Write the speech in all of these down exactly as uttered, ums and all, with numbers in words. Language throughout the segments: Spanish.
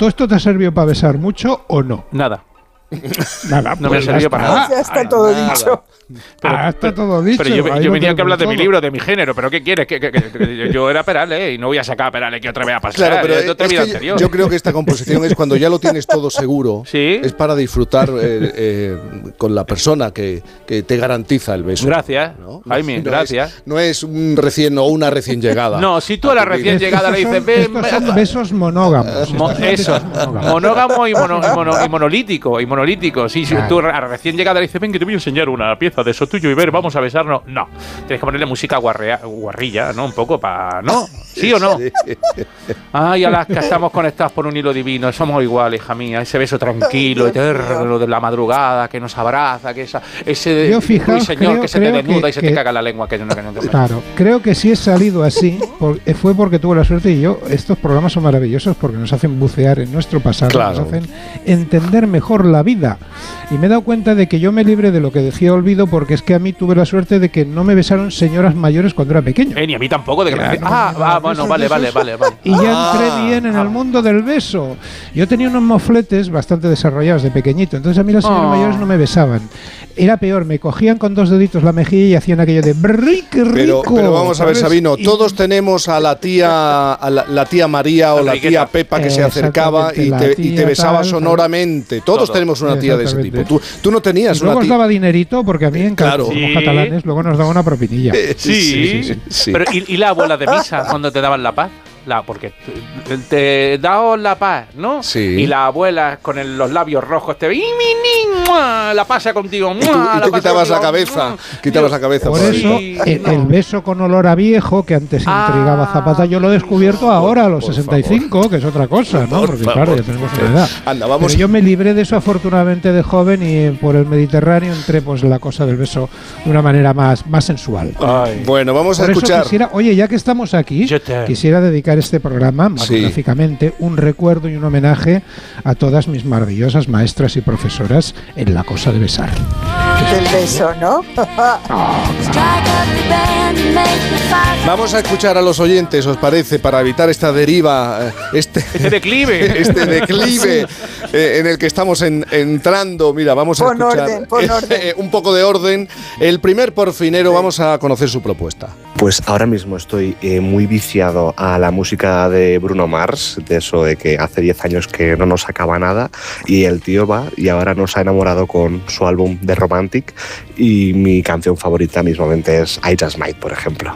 ¿todo esto te ha servido para besar mucho o no? Nada. Nada, no pues me ha servido para nada. Ya está todo nada. dicho. Pero, ah, está todo dicho. Pero yo, Ahí yo lo venía que hablar de mi todo. libro, de mi género, pero ¿qué quieres? Que, que, que, que yo era Perales y no voy a sacar a Perales que otra vez a pasar. Claro, pero es otra es vida que anterior. yo creo que esta composición es cuando ya lo tienes todo seguro. ¿Sí? Es para disfrutar eh, eh, con la persona que, que te garantiza el beso. Gracias, ¿no? Jaime, no gracias. Es, no es un recién o una recién llegada. No, si tú a la recién Estos llegada le dices, son- ven, estos ven, son besos monógamos. Mo- Estos son eso, besos monógamos. monógamo y, mono, y, mono, y monolítico, y monolítico. Sí, si Claro. tú a recién llegada le dices, ven que te voy a enseñar una pieza de eso tuyo y ver, vamos a besarnos. No, tienes que ponerle música guarrea, guarrilla, ¿no? Un poco para... ¿No? ¿Sí o no? Ay, Alaska, estamos conectados por un hilo divino, somos iguales, hija mía. Ese beso tranquilo, eterno de la madrugada, que nos abraza, que esa, ese Yo, fijaos, uy, señor, creo- que se te creo desnuda que- y se que- te caga la lengua. Que, no, que, no, que, no. Claro, creo que si he salido así por- fue porque tuve la suerte y yo, estos programas son maravillosos porque nos hacen bucear en nuestro pasado, Claro. nos hacen entender mejor la vida. Y me he dado cuenta de que yo me libré de lo que decía Olvido porque es que a mí tuve la suerte de que no me besaron señoras mayores cuando era pequeño. Eh, ni a mí tampoco, de que Claro, me- Ah, no, ah, no, bueno, besos, vale, vale, besos. vale, vale. Y ya entré Ah, bien en ah. el mundo del beso. Yo tenía unos mofletes bastante desarrollados de pequeñito, entonces a mí las señoras Oh. mayores no me besaban. Era peor, me cogían con dos deditos la mejilla y hacían aquello de ¡brrr, qué rico! Pero, pero vamos a ver, ¿sabes? Sabino, Y- todos tenemos a la tía a la, la tía María o la Enriqueta. tía Pepa que se acercaba y Exactamente, te, y la te tía besaba tal, sonoramente. Todos Todo. tenemos una tía de ese tipo. Exactamente. Tú, tú no Y tenías luego una os tía. daba dinerito porque a mí en Claro. como Sí. catalanes luego nos daba una propinilla. Eh, Sí, sí, sí. Pero ¿y, y la abuela de misa cuando te daban la paz? La, porque te, te daos la paz, ¿no? Sí. Y la abuela con el- los labios rojos te ve, ¡y mi ni, mua! La pasa contigo, Y tú, mua, y la tú pasa quitabas la contigo, cabeza, mua. quitabas Yo- la cabeza. Por por eso, ahí. Sí, el, no. el beso con olor a viejo, que antes Ah, intrigaba a Zapata, yo lo he descubierto ahora, a los por sesenta y cinco, que es otra cosa, ¿no? Por Porque favor. claro, ya tenemos una edad. Anda, vamos. Pero yo me libré de eso afortunadamente de joven y por el Mediterráneo entré pues en la cosa del beso de una manera más, más sensual. Ay. Bueno, vamos a Por eso escuchar. quisiera, oye, ya que estamos aquí, Je t'aime. quisiera dedicar este programa, Sí. monográficamente, un recuerdo y un homenaje a todas mis maravillosas maestras y profesoras en la cosa de besar. Del beso, ¿no? Vamos a escuchar a los oyentes, ¿os parece? Para evitar esta deriva, eh, este, Este declive. este declive eh, en el que estamos en- entrando. Mira, vamos a Pon escuchar orden, pon orden. eh, un poco de orden. El primer porfinero, vamos a conocer su propuesta. Pues ahora mismo estoy eh, muy viciado a la música de Bruno Mars, de eso de que hace diez años que no nos sacaba nada, y el tío va y ahora nos ha enamorado con su álbum The Romantic, y mi canción favorita mismamente es I Just Might, por ejemplo.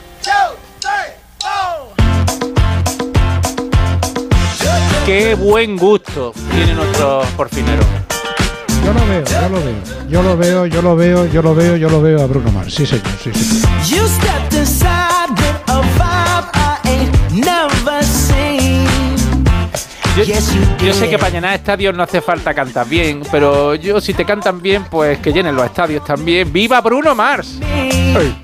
Qué buen gusto tiene nuestro porfinero. Yo lo veo, yo lo veo, yo lo veo, yo lo veo, yo lo veo, yo lo veo a Bruno Mars. Sí, señor, sí, sí. You stepped inside with a vibe I ain't never seen. Yo, Yes, you yo sé did. que para llenar estadios no hace falta cantar bien, pero yo si te cantan bien, pues que llenen los estadios también. ¡Viva Bruno Mars! Ay.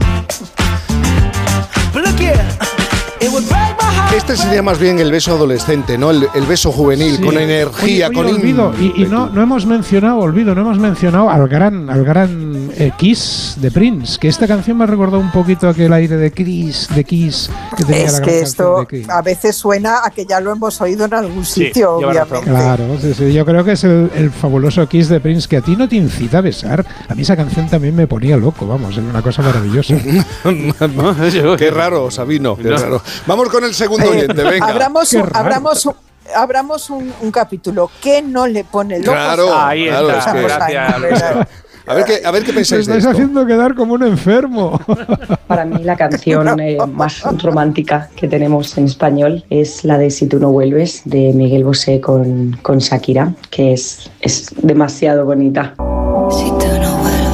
But look here, it would break my heart. Este sería más bien el beso adolescente, ¿no? El, el beso juvenil, Sí. con energía, Oye, oye, con olvido, y, y ímpetu. no, no hemos mencionado, olvido, no hemos mencionado al gran, al gran eh, Kiss de Prince, que esta canción me ha recordado un poquito aquel aire de Kiss, de Kiss que tenía la Es gran que canción esto de Kiss. a veces suena a que ya lo hemos oído en algún Sí, sitio, lleva razón. obviamente. Claro, sí, sí, yo creo que es el, el fabuloso Kiss de Prince que a ti no te incita a besar. A mí esa canción también me ponía loco, vamos, era una cosa maravillosa. Qué raro, Sabino, qué No. raro. Vamos con el segundo Eh, oyente, venga. abramos Qué un, raro. abramos un, abramos un, un capítulo que no le pone loco. Claro, Ahí claro, está, es que- gracias, Luis. A ver qué, a ver qué Me pensáis de estáis esto. haciendo quedar como un enfermo. Para mí la canción eh, más romántica que tenemos en español es la de Si tú no vuelves, de Miguel Bosé con, con Shakira, que es, es demasiado bonita.